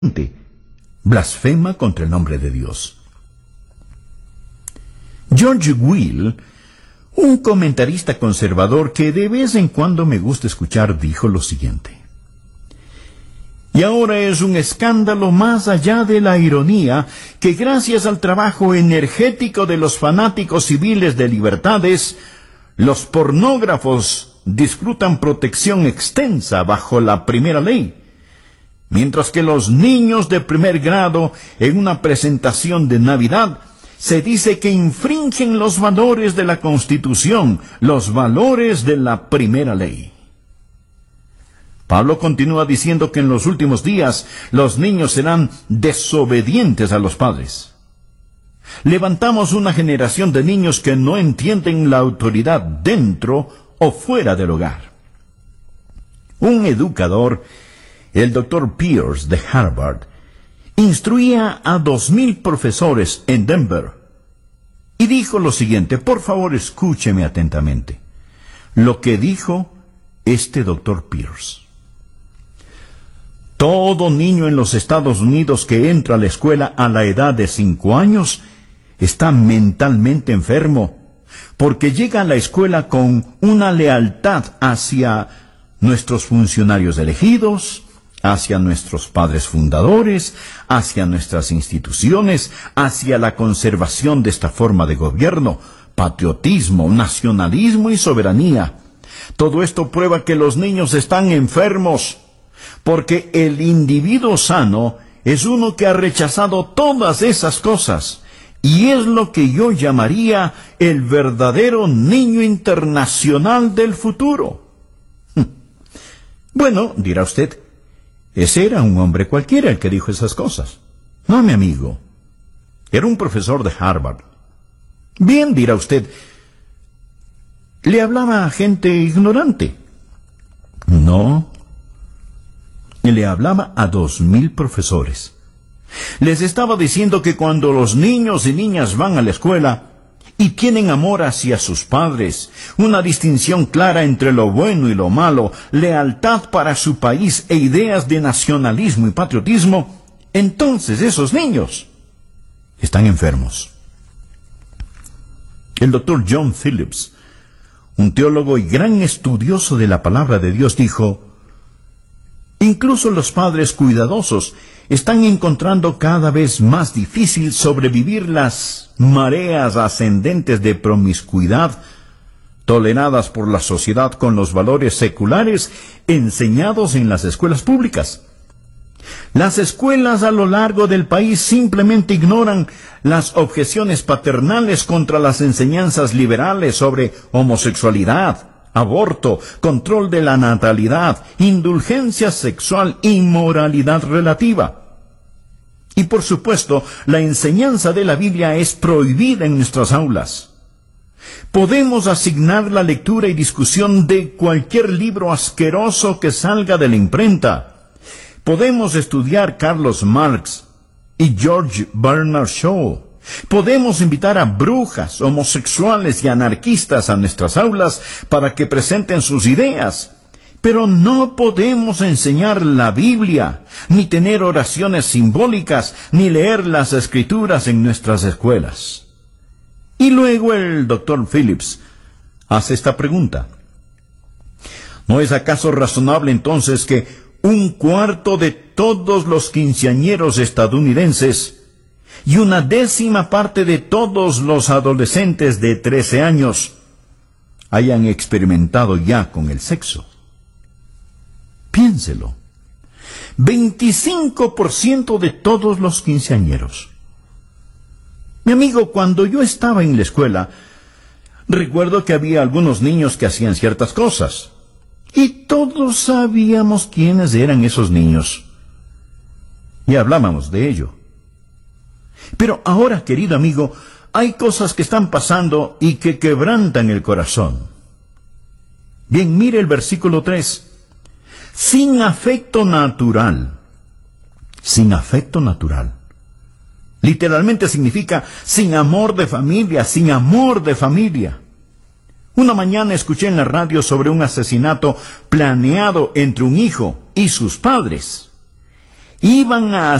blasfema contra el nombre de Dios. George Will, un comentarista conservador que de vez en cuando me gusta escuchar, dijo lo siguiente: y ahora es un escándalo más allá de la ironía que gracias al trabajo energético de los fanáticos civiles de libertades, los pornógrafos disfrutan protección extensa bajo la primera ley, mientras que los niños de primer grado en una presentación de Navidad se dice que infringen los valores de la Constitución, los valores de la primera ley. Pablo continúa diciendo que en los últimos días los niños serán desobedientes a los padres. Levantamos una generación de niños que no entienden la autoridad dentro o fuera del hogar. Un educador, el Dr. Pierce de Harvard, instruía a 2,000 profesores en Denver y dijo lo siguiente. Por favor, escúcheme atentamente lo que dijo este Dr. Pierce. Todo niño en los Estados Unidos que entra a la escuela a la edad de 5 años está mentalmente enfermo, porque llega a la escuela con una lealtad hacia nuestros funcionarios elegidos, hacia nuestros padres fundadores, hacia nuestras instituciones, hacia la conservación de esta forma de gobierno, patriotismo, nacionalismo y soberanía. Todo esto prueba que los niños están enfermos, porque el individuo sano es uno que ha rechazado todas esas cosas, y es lo que yo llamaría el verdadero niño internacional del futuro. Bueno, dirá usted, ese era un hombre cualquiera el que dijo esas cosas. No, mi amigo, era un profesor de Harvard. Bien, dirá usted, le hablaba a gente ignorante. No, le hablaba a 2,000 profesores. Les estaba diciendo que cuando los niños y niñas van a la escuela y tienen amor hacia sus padres, una distinción clara entre lo bueno y lo malo, lealtad para su país e ideas de nacionalismo y patriotismo, entonces esos niños están enfermos. El Dr. John Phillips, un teólogo y gran estudioso de la palabra de Dios, dijo: incluso los padres cuidadosos están encontrando cada vez más difícil sobrevivir las mareas ascendentes de promiscuidad toleradas por la sociedad con los valores seculares enseñados en las escuelas públicas. Las escuelas a lo largo del país simplemente ignoran las objeciones paternales contra las enseñanzas liberales sobre homosexualidad, aborto, control de la natalidad, indulgencia sexual y moralidad relativa. Y por supuesto, la enseñanza de la Biblia es prohibida en nuestras aulas. Podemos asignar la lectura y discusión de cualquier libro asqueroso que salga de la imprenta. Podemos estudiar Carlos Marx y George Bernard Shaw. Podemos invitar a brujas, homosexuales y anarquistas a nuestras aulas para que presenten sus ideas. Pero no podemos enseñar la Biblia, ni tener oraciones simbólicas, ni leer las Escrituras en nuestras escuelas. Y luego el Dr. Phillips hace esta pregunta: ¿no es acaso razonable entonces que 1/4 de todos los quinceañeros estadounidenses y 1/10 parte de todos los adolescentes de 13 años hayan experimentado ya con el sexo? Piénselo. 25% de todos los quinceañeros. Mi amigo, cuando yo estaba en la escuela, recuerdo que había algunos niños que hacían ciertas cosas, y todos sabíamos quiénes eran esos niños, y hablábamos de ello. Pero ahora, querido amigo, hay cosas que están pasando y que quebrantan el corazón. Bien, mire el versículo 3. Sin afecto natural. Sin afecto natural. Literalmente significa sin amor de familia, sin amor de familia. Una mañana escuché en la radio sobre un asesinato planeado entre un hijo y sus padres. iban a